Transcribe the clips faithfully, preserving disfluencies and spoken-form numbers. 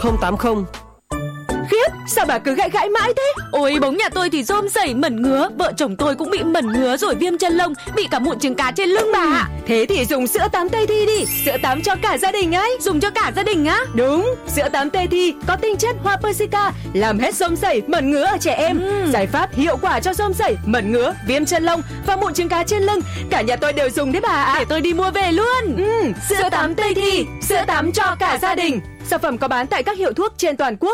không tám không. Khiếp, sao bà cứ gãi gãi mãi thế? Ôi, bóng nhà tôi thì rôm rẩy mẩn ngứa, vợ chồng tôi cũng bị mẩn ngứa rồi viêm chân lông, bị cả mụn trứng cá trên lưng bà ạ. Thế thì dùng sữa tắm Tây Thi đi, sữa tắm cho cả gia đình ấy. Dùng cho cả gia đình á? Đúng, sữa tắm Tây Thi có tinh chất hoa Persica, làm hết rôm rẩy, mẩn ngứa ở trẻ em. Ừ. Giải pháp hiệu quả cho rôm rẩy, mẩn ngứa, viêm chân lông và mụn trứng cá trên lưng. Cả nhà tôi đều dùng đấy bà ạ. Để tôi đi mua về luôn. Ừ, sữa, sữa tắm Tây Thi, sữa tắm cho cả gia đình. Sản phẩm có bán tại các hiệu thuốc trên toàn quốc.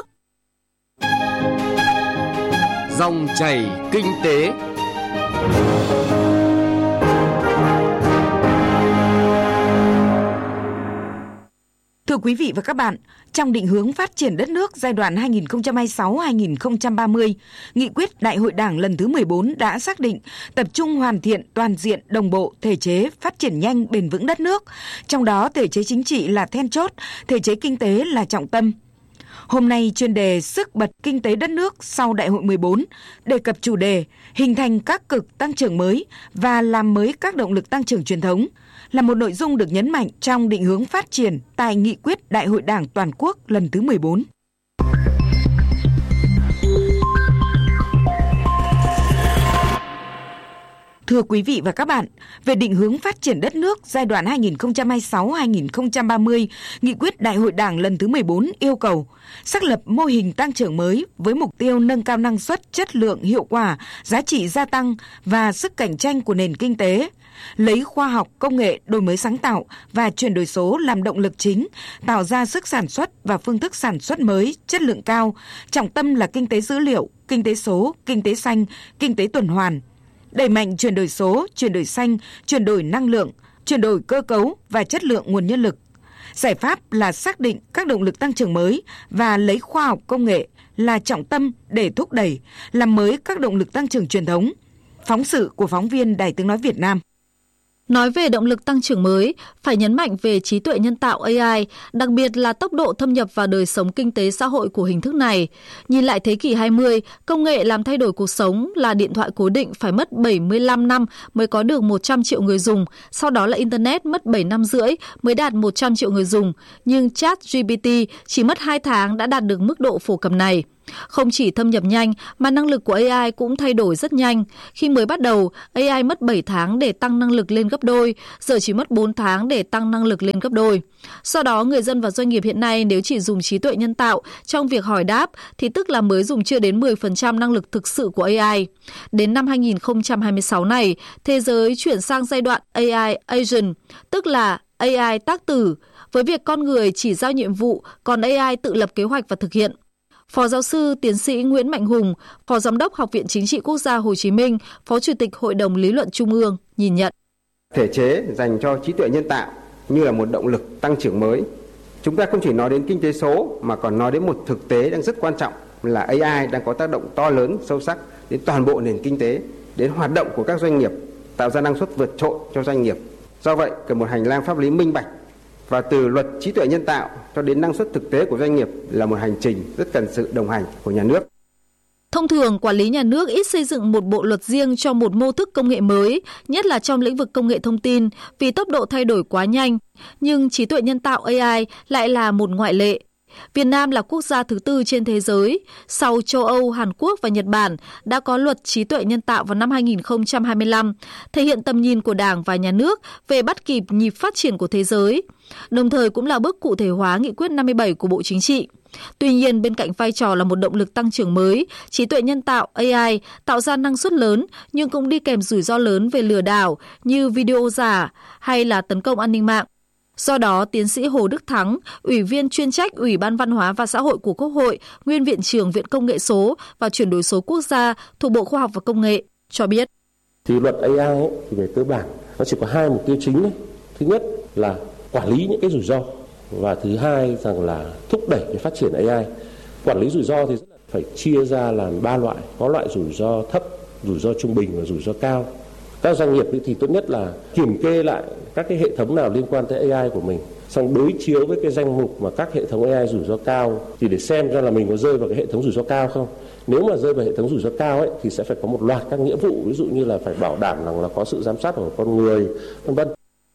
Dòng chảy kinh tế. Thưa quý vị và các bạn, trong định hướng phát triển đất nước giai đoạn hai nghìn không trăm hai mươi sáu đến hai nghìn không trăm ba mươi, Nghị quyết Đại hội Đảng lần thứ mười bốn đã xác định tập trung hoàn thiện toàn diện đồng bộ thể chế phát triển nhanh bền vững đất nước, trong đó thể chế chính trị là then chốt, thể chế kinh tế là trọng tâm. Hôm nay chuyên đề sức bật kinh tế đất nước sau Đại hội mười bốn đề cập chủ đề hình thành các cực tăng trưởng mới và làm mới các động lực tăng trưởng truyền thống là một nội dung được nhấn mạnh trong định hướng phát triển tại Nghị quyết Đại hội Đảng toàn quốc lần thứ mười bốn. Thưa quý vị và các bạn, về định hướng phát triển đất nước giai đoạn hai nghìn không trăm hai mươi sáu đến hai nghìn không trăm ba mươi, Nghị quyết Đại hội Đảng lần thứ mười bốn yêu cầu xác lập mô hình tăng trưởng mới với mục tiêu nâng cao năng suất, chất lượng, hiệu quả, giá trị gia tăng và sức cạnh tranh của nền kinh tế, lấy khoa học, công nghệ, đổi mới sáng tạo và chuyển đổi số làm động lực chính, tạo ra sức sản xuất và phương thức sản xuất mới, chất lượng cao, trọng tâm là kinh tế dữ liệu, kinh tế số, kinh tế xanh, kinh tế tuần hoàn. Đẩy mạnh chuyển đổi số, chuyển đổi xanh, chuyển đổi năng lượng, chuyển đổi cơ cấu và chất lượng nguồn nhân lực. Giải pháp là xác định các động lực tăng trưởng mới và lấy khoa học công nghệ là trọng tâm để thúc đẩy, làm mới các động lực tăng trưởng truyền thống. Phóng sự của phóng viên Đài Tiếng nói Việt Nam. Nói về động lực tăng trưởng mới, phải nhấn mạnh về trí tuệ nhân tạo A I, đặc biệt là tốc độ thâm nhập vào đời sống kinh tế xã hội của hình thức này. Nhìn lại thế kỷ hai mươi, công nghệ làm thay đổi cuộc sống là điện thoại cố định phải mất bảy mươi lăm năm mới có được một trăm triệu người dùng, sau đó là Internet mất bảy năm rưỡi mới đạt một trăm triệu người dùng, nhưng ChatGPT chỉ mất hai tháng đã đạt được mức độ phổ cập này. Không chỉ thâm nhập nhanh mà năng lực của A I cũng thay đổi rất nhanh. Khi mới bắt đầu, A I mất bảy tháng để tăng năng lực lên gấp đôi, giờ chỉ mất bốn tháng để tăng năng lực lên gấp đôi. Do đó, người dân và doanh nghiệp hiện nay nếu chỉ dùng trí tuệ nhân tạo trong việc hỏi đáp thì tức là mới dùng chưa đến mười phần trăm năng lực thực sự của A I. Đến năm hai nghìn không trăm hai mươi sáu này, thế giới chuyển sang giai đoạn A I Agent, tức là A I tác tử, với việc con người chỉ giao nhiệm vụ, còn A I tự lập kế hoạch và thực hiện. Phó giáo sư tiến sĩ Nguyễn Mạnh Hùng, Phó Giám đốc Học viện Chính trị Quốc gia Hồ Chí Minh, Phó Chủ tịch Hội đồng Lý luận Trung ương nhìn nhận. Thể chế dành cho trí tuệ nhân tạo như là một động lực tăng trưởng mới. Chúng ta không chỉ nói đến kinh tế số mà còn nói đến một thực tế đang rất quan trọng là A I đang có tác động to lớn, sâu sắc đến toàn bộ nền kinh tế, đến hoạt động của các doanh nghiệp, tạo ra năng suất vượt trội cho doanh nghiệp. Do vậy, cần một hành lang pháp lý minh bạch. Và từ luật trí tuệ nhân tạo cho đến năng suất thực tế của doanh nghiệp là một hành trình rất cần sự đồng hành của nhà nước. Thông thường, quản lý nhà nước ít xây dựng một bộ luật riêng cho một mô thức công nghệ mới, nhất là trong lĩnh vực công nghệ thông tin, vì tốc độ thay đổi quá nhanh. Nhưng trí tuệ nhân tạo A I lại là một ngoại lệ. Việt Nam là quốc gia thứ tư trên thế giới, sau châu Âu, Hàn Quốc và Nhật Bản đã có luật trí tuệ nhân tạo vào năm hai nghìn không trăm hai mươi lăm, thể hiện tầm nhìn của Đảng và Nhà nước về bắt kịp nhịp phát triển của thế giới, đồng thời cũng là bước cụ thể hóa nghị quyết năm mươi bảy của Bộ Chính trị. Tuy nhiên, bên cạnh vai trò là một động lực tăng trưởng mới, trí tuệ nhân tạo A I tạo ra năng suất lớn nhưng cũng đi kèm rủi ro lớn về lừa đảo như video giả hay là tấn công an ninh mạng. Do đó, tiến sĩ Hồ Đức Thắng, Ủy viên chuyên trách Ủy ban Văn hóa và Xã hội của Quốc hội, Nguyên Viện trưởng Viện Công nghệ số và Chuyển đổi số Quốc gia thuộc Bộ Khoa học và Công nghệ, cho biết. Thì luật A I ấy, thì về cơ bản nó chỉ có hai mục tiêu chính đấy. Thứ nhất là quản lý những cái rủi ro và thứ hai rằng là thúc đẩy cái phát triển A I. Quản lý rủi ro thì rất là phải chia ra làm ba loại, có loại rủi ro thấp, rủi ro trung bình và rủi ro cao. Các doanh nghiệp thì tốt nhất là kiểm kê lại các cái hệ thống nào liên quan tới A I của mình, xong đối chiếu với cái danh mục mà các hệ thống A I rủi ro cao thì để xem ra là mình có rơi vào cái hệ thống rủi ro cao không. Nếu mà rơi vào hệ thống rủi ro cao ấy thì sẽ phải có một loạt các nghĩa vụ, ví dụ như là phải bảo đảm rằng là có sự giám sát của con người, vân vân.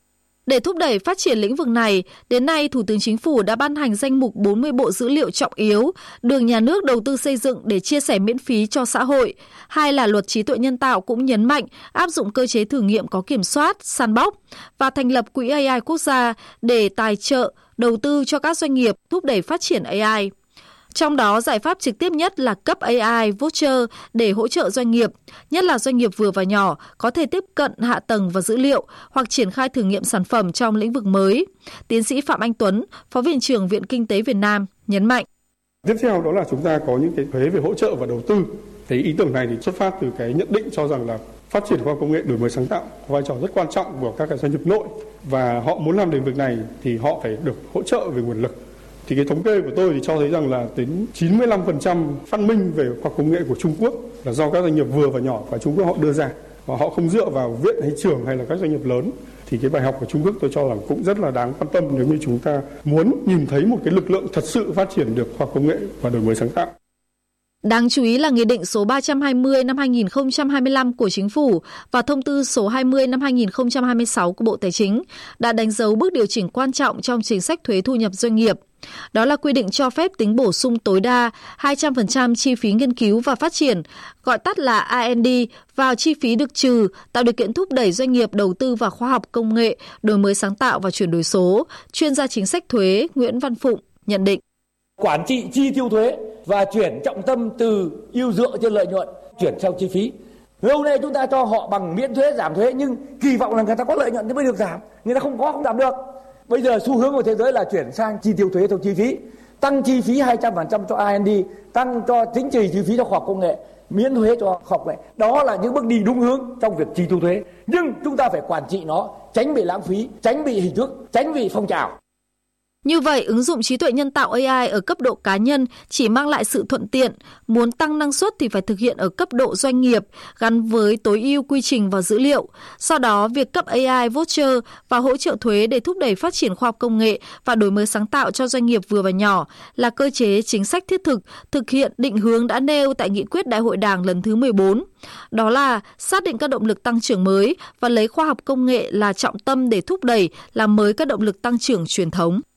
Để thúc đẩy phát triển lĩnh vực này, đến nay Thủ tướng Chính phủ đã ban hành danh mục bốn mươi bộ dữ liệu trọng yếu được nhà nước đầu tư xây dựng để chia sẻ miễn phí cho xã hội. Hai là luật trí tuệ nhân tạo cũng nhấn mạnh áp dụng cơ chế thử nghiệm có kiểm soát, săn bóc và thành lập quỹ a i quốc gia để tài trợ, đầu tư cho các doanh nghiệp thúc đẩy phát triển a i. Trong đó, giải pháp trực tiếp nhất là cấp a i voucher để hỗ trợ doanh nghiệp, nhất là doanh nghiệp vừa và nhỏ, có thể tiếp cận hạ tầng và dữ liệu hoặc triển khai thử nghiệm sản phẩm trong lĩnh vực mới. Tiến sĩ Phạm Anh Tuấn, Phó Viện trưởng Viện Kinh tế Việt Nam, nhấn mạnh. Tiếp theo đó là chúng ta có những cái thuế về hỗ trợ và đầu tư. Cái ý tưởng này thì xuất phát từ cái nhận định cho rằng là phát triển khoa học công nghệ, đổi mới sáng tạo có vai trò rất quan trọng của các cái doanh nghiệp nội, và họ muốn làm đến việc này thì họ phải được hỗ trợ về nguồn lực. Thì cái thống kê của tôi thì cho thấy rằng là đến chín mươi lăm phần trăm phát minh về khoa học công nghệ của Trung Quốc là do các doanh nghiệp vừa và nhỏ và Trung Quốc họ đưa ra, và họ không dựa vào viện hay trường hay là các doanh nghiệp lớn. Thì cái bài học của Trung Quốc tôi cho rằng cũng rất là đáng quan tâm nếu như chúng ta muốn nhìn thấy một cái lực lượng thật sự phát triển được khoa học công nghệ và đổi mới sáng tạo. Đáng chú ý là Nghị định số ba trăm hai mươi năm hai nghìn không trăm hai mươi lăm của Chính phủ và Thông tư số hai mươi năm hai nghìn không trăm hai mươi sáu của Bộ Tài chính đã đánh dấu bước điều chỉnh quan trọng trong chính sách thuế thu nhập doanh nghiệp. Đó là quy định cho phép tính bổ sung tối đa hai trăm phần trăm chi phí nghiên cứu và phát triển, gọi tắt là a en đê, vào chi phí được trừ, tạo điều kiện thúc đẩy doanh nghiệp đầu tư vào khoa học công nghệ, đổi mới sáng tạo và chuyển đổi số. Chuyên gia chính sách thuế Nguyễn Văn Phụng nhận định. Quản trị chi tiêu thuế và chuyển trọng tâm từ ưu dựa trên lợi nhuận chuyển sang chi phí. Lâu nay chúng ta cho họ bằng miễn thuế, giảm thuế, nhưng kỳ vọng là người ta có lợi nhuận thì mới được giảm. Người ta không có, không giảm được. Bây giờ xu hướng của thế giới là chuyển sang chi tiêu thuế theo chi phí, tăng chi phí hai trăm phần trăm cho a en đê, tăng cho chính trị chi phí cho khoa học công nghệ, miễn thuế cho khoa học công nghệ. Đó là những bước đi đúng hướng trong việc chi tiêu thuế. Nhưng chúng ta phải quản trị nó, tránh bị lãng phí, tránh bị hình thức, tránh bị phong trào. Như vậy, ứng dụng trí tuệ nhân tạo a i ở cấp độ cá nhân chỉ mang lại sự thuận tiện, muốn tăng năng suất thì phải thực hiện ở cấp độ doanh nghiệp, gắn với tối ưu quy trình và dữ liệu. Sau đó, việc cấp a i voucher và hỗ trợ thuế để thúc đẩy phát triển khoa học công nghệ và đổi mới sáng tạo cho doanh nghiệp vừa và nhỏ là cơ chế chính sách thiết thực, thực hiện định hướng đã nêu tại Nghị quyết Đại hội Đảng lần thứ mười bốn. Đó là xác định các động lực tăng trưởng mới và lấy khoa học công nghệ là trọng tâm để thúc đẩy, làm mới các động lực tăng trưởng truyền thống.